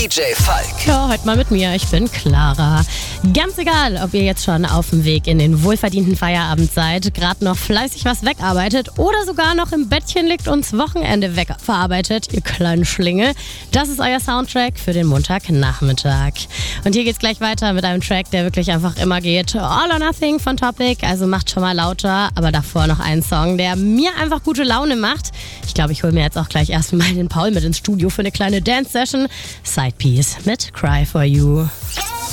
DJ Falk. Ja, heute mal mit mir. Ich bin Clara. Ganz egal, ob ihr jetzt schon auf dem Weg in den wohlverdienten Feierabend seid, gerade noch fleißig was wegarbeitet oder sogar noch im Bettchen liegt und das Wochenende verarbeitet, ihr kleinen Schlinge. Das ist euer Soundtrack für den Montagnachmittag. Und hier geht's gleich weiter mit einem Track, der wirklich einfach immer geht. All or Nothing von Topic, also macht schon mal lauter. Aber davor noch einen Song, der mir einfach gute Laune macht. Ich glaube, ich hole mir jetzt auch gleich erstmal den Paul mit ins Studio für eine kleine Dance-Session. Side Piece mit Cry For You.